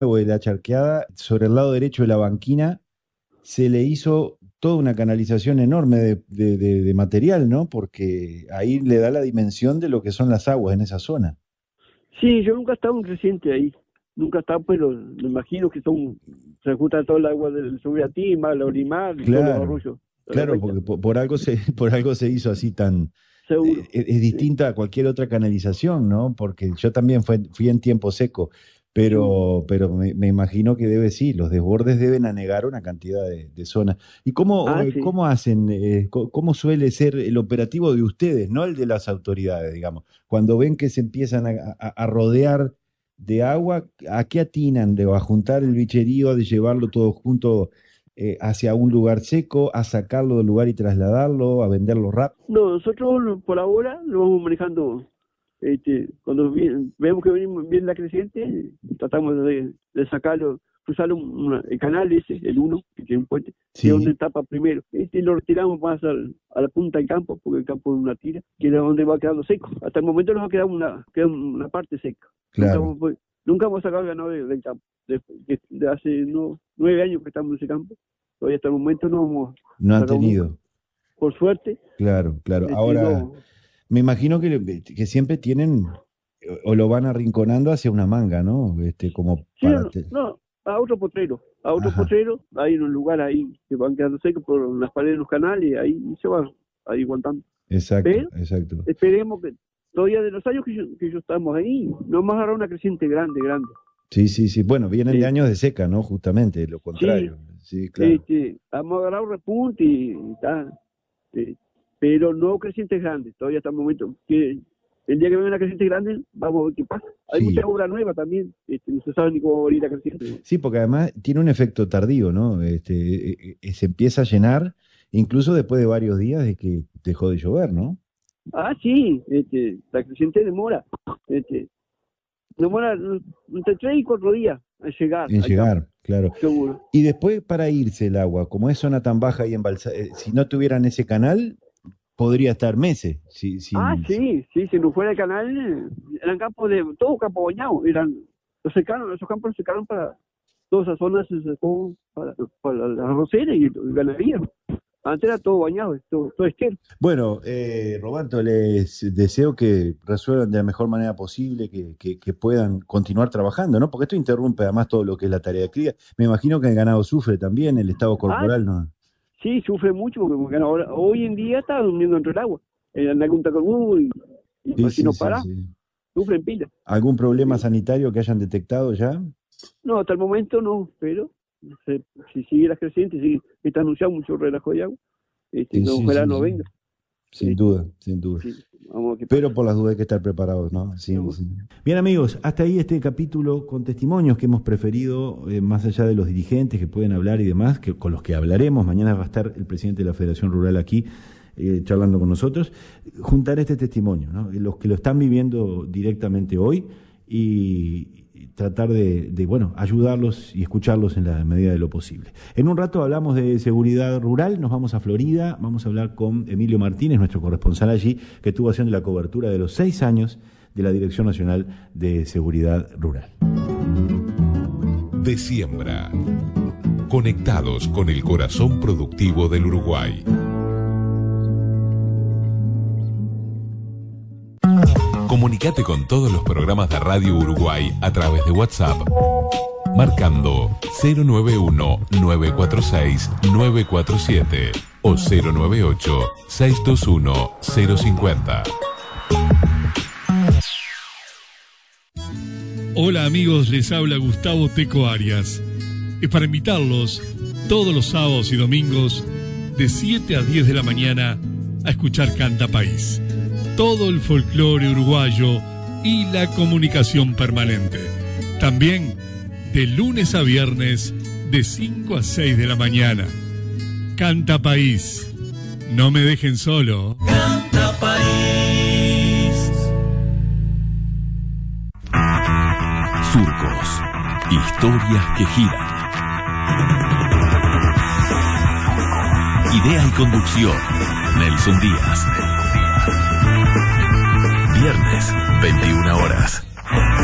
o de la charqueada, sobre el lado derecho de la banquina, se le hizo toda una canalización enorme de material, ¿no? Porque ahí le da la dimensión de lo que son las aguas en esa zona. Sí, yo nunca he estado en Creciente ahí. Nunca he estado, pero me imagino que se junta todo el agua del Subiatima, la Olimar y todos los Claro, arroyos de la claro, recta. porque por algo por algo se hizo así tan, Seguro. es Sí, distinta a cualquier otra canalización, ¿no? Porque yo también fui en tiempo seco, seguro. pero me imagino que sí, los desbordes deben anegar una cantidad de zonas. ¿Y Ah, sí. cómo hacen, cómo suele ser el operativo de ustedes, no el de las autoridades, digamos? Cuando ven que se empiezan a rodear de agua, ¿a qué atinan? ¿A juntar el bicherío, de llevarlo todo junto hacia un lugar seco, a sacarlo del lugar y trasladarlo, a venderlo rápido? No, nosotros por ahora lo vamos manejando. Cuando vemos que viene la creciente, tratamos de sacarlo, cruzar el canal ese, el uno, que tiene un puente, que es donde Sí, tapa primero. Lo retiramos más a la punta del campo, porque el campo es una tira, que es donde va quedando seco. Hasta el momento nos va a quedar una parte seca. Nunca claro, hemos, nunca hemos sacado ganado del campo. De hace 9 años que estamos en ese campo, todavía hasta el momento no hemos no han sacado nunca. tenido. Por suerte, Claro, claro. Ahora, no. me imagino que siempre tienen o lo van arrinconando hacia una manga, ¿no? Como Sí, para... no, a otro Ajá, potrero, hay un lugar ahí que van quedando secos por las paredes de los canales, ahí se van ahí aguantando. exacto, Pero exacto. esperemos que todavía de los años que yo estamos ahí, no más agarrar una creciente grande, grande. Sí, sí, sí. Bueno, vienen de Eh, años de seca, ¿no? Justamente, lo sí, contrario. Sí, claro. hemos agarrado repunte y está, eh, pero no crecientes grandes, todavía hasta el momento. Que el día que venga una creciente grande, vamos a ver qué pasa. Hay mucha Sí, obra nueva también, no se sabe ni cómo va a venir la creciente. sí, porque además tiene un efecto tardío, ¿no? Se empieza a llenar incluso después de varios días de que dejó de llover, ¿no? Ah, sí, la creciente este, demora entre 3 y 4 días a llegar En al campo, llegar, claro. seguro. Y después para irse el agua, como es zona tan baja y embalsada, si no tuvieran ese canal, podría estar meses Ah, sí, sí, si no fuera el canal, eran campos todo campo bañado, esos campos los secaron para, toda esa zona se secó para la arrocera y ganadería. Antes era todo bañado, todo estero. Bueno, Roberto, les deseo que resuelvan de la mejor manera posible, que puedan continuar trabajando, ¿no? Porque esto interrumpe además todo lo que es la tarea de cría. Me imagino que el ganado sufre también, el estado Ah, corporal, ¿no? sí, sufre mucho porque ahora, hoy en día está durmiendo entre el agua, en algún tacorú y Sí, así sí, no sí, para, sí. sufren pila. ¿Algún problema Sí. sanitario que hayan detectado ya? No, hasta el momento no, pero si sigue la creciente, sí, está anunciado mucho relajo de agua, Sí, que sí, ojalá sí, no sí. venga. Sin Este, duda, sin duda. sí, vamos a ver qué pasa. Pero por las dudas hay que estar preparados, ¿no? Sí, Seguro. sí. Bien amigos, hasta ahí este capítulo con testimonios que hemos preferido, más allá de los dirigentes que pueden hablar y demás, con los que hablaremos. Mañana va a estar el presidente de la Federación Rural aquí charlando con nosotros. Juntar este testimonio, ¿no? Los que lo están viviendo directamente hoy y tratar bueno, ayudarlos y escucharlos en la medida de lo posible. En un rato hablamos de seguridad rural, nos vamos a Florida, vamos a hablar con Emilio Martínez, nuestro corresponsal allí, que estuvo haciendo la cobertura de los 6 años de la Dirección Nacional de Seguridad Rural. De siembra. Conectados con el corazón productivo del Uruguay. Comunicate con todos los programas de Radio Uruguay a través de WhatsApp, marcando 091-946-947 o 098-621-050. Hola amigos, les habla Gustavo Teco Arias. Es para invitarlos todos los sábados y domingos de 7 a 10 de la mañana a escuchar Canta País. Todo el folclore uruguayo y la comunicación permanente. También de lunes a viernes de 5 a 6 de la mañana. Canta País. No me dejen solo. Canta País. Surcos. Historias que giran. Idea y conducción. Nelson Díaz. Viernes, 21 horas.